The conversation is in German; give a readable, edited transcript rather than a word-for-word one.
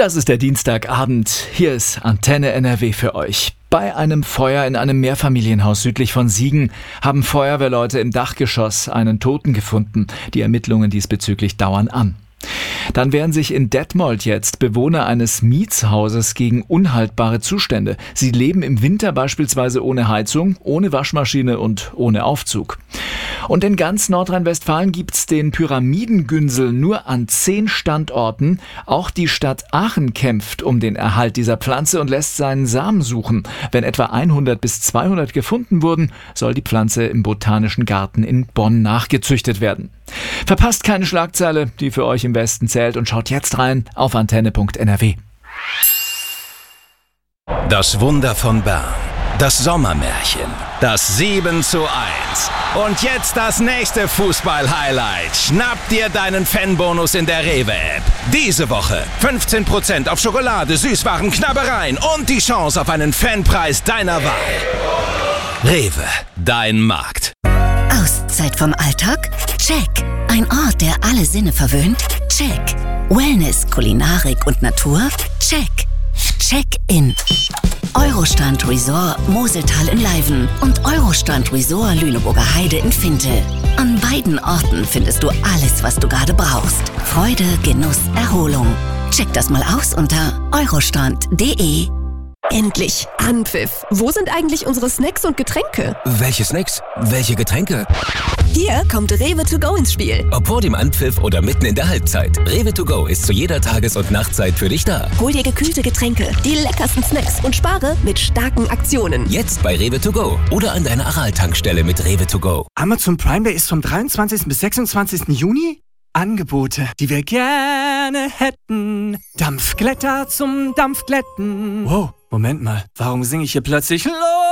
Das ist der Dienstagabend. Hier ist Antenne NRW für euch. Bei einem Feuer in einem Mehrfamilienhaus südlich von Siegen haben Feuerwehrleute im Dachgeschoss einen Toten gefunden. Die Ermittlungen diesbezüglich dauern an. Dann wehren sich in Detmold jetzt Bewohner eines Mietshauses gegen unhaltbare Zustände. Sie leben im Winter beispielsweise ohne Heizung, ohne Waschmaschine und ohne Aufzug. Und in ganz Nordrhein-Westfalen gibt's den Pyramidengünsel nur an 10 Standorten. Auch die Stadt Aachen kämpft um den Erhalt dieser Pflanze und lässt seinen Samen suchen. Wenn etwa 100 bis 200 gefunden wurden, soll die Pflanze im Botanischen Garten in Bonn nachgezüchtet werden. Verpasst keine Schlagzeile, die für euch im Westen zählt, und schaut jetzt rein auf antenne.nrw. Das Wunder von Bern. Das Sommermärchen. Das 7:1. Und jetzt das nächste Fußball-Highlight. Schnapp dir deinen Fanbonus in der Rewe-App. Diese Woche 15% auf Schokolade, Süßwaren, Knabbereien und die Chance auf einen Fanpreis deiner Wahl. Rewe, dein Markt. Auszeit vom Alltag? Check. Ein Ort, der alle Sinne verwöhnt? Check. Wellness, Kulinarik und Natur? Check. Check-in. Eurostrand Resort Moseltal in Leiven und Eurostrand Resort Lüneburger Heide in Fintel. An beiden Orten findest du alles, was du gerade brauchst. Freude, Genuss, Erholung. Check das mal aus unter eurostrand.de. Endlich Anpfiff. Wo sind eigentlich unsere Snacks und Getränke? Welche Snacks? Welche Getränke? Hier kommt Rewe to go ins Spiel. Ob vor dem Anpfiff oder mitten in der Halbzeit. Rewe to go ist zu jeder Tages- und Nachtzeit für dich da. Hol dir gekühlte Getränke, die leckersten Snacks und spare mit starken Aktionen. Jetzt bei Rewe to go oder an deiner Aral-Tankstelle mit Rewe to go. Amazon Prime Day ist vom 23. bis 26. Juni. Angebote, die wir gerne hätten. Dampfglätter zum Dampfglätten. Wow, Moment mal, warum singe ich hier plötzlich los?